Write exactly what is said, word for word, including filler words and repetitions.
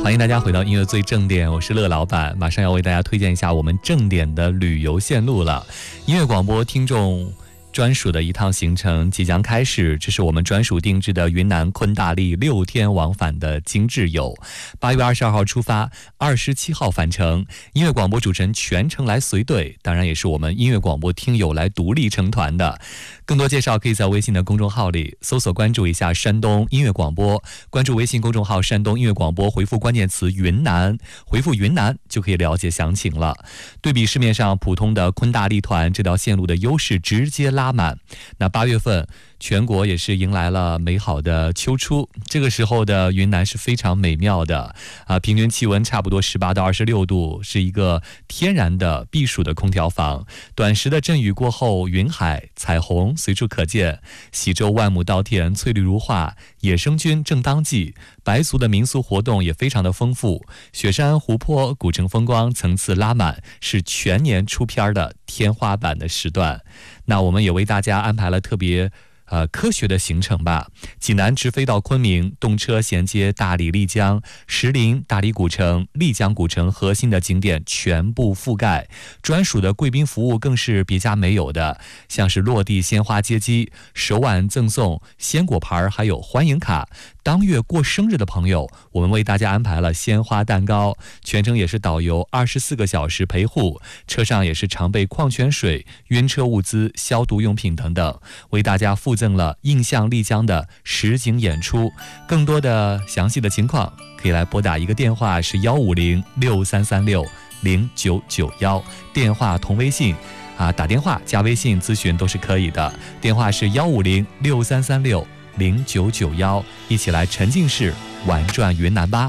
欢迎大家回到音乐最正点，我是乐老板，马上要为大家推荐一下我们正点的旅游线路了。音乐广播听众专属的一趟行程即将开始，这是我们专属定制的云南昆大丽六天往返的精致游。八月二十二号出发，二十七号返程。音乐广播主持人全程来随队，当然也是我们音乐广播听友来独立成团的。更多介绍可以在微信的公众号里搜索关注一下山东音乐广播，关注微信公众号山东音乐广播，回复关键词云南，回复云南就可以了解详情了。对比市面上普通的昆大丽团，这条线路的优势直接拉满。那八月份全国也是迎来了美好的秋初，这个时候的云南是非常美妙的啊，平均气温差不多十八到二十六度，是一个天然的避暑的空调房。短时的阵雨过后，云海彩虹随处可见，喜洲万亩稻田翠绿如画，野生菌正当季，白族的民俗活动也非常的丰富，雪山湖泊古城风光层次拉满，是全年出片的天花板的时段。那我们也为大家安排了特别呃，科学的行程吧，济南直飞到昆明，动车衔接大理、丽江、石林、大理古城、丽江古城核心的景点全部覆盖，专属的贵宾服务更是别家没有的，像是落地鲜花接机、手挽赠送、鲜果盘还有欢迎卡。当月过生日的朋友，我们为大家安排了鲜花蛋糕，全程也是导游二十四个小时陪护，车上也是常备矿泉水、晕车物资、消毒用品等等，为大家附赠了印象丽江的实景演出。更多的详细的情况可以来拨打一个电话，是幺五零六三三六零九九幺，电话同微信啊，打电话加微信咨询都是可以的，电话是幺五零六三三六零九九幺，一起来沉浸式玩转云南吧。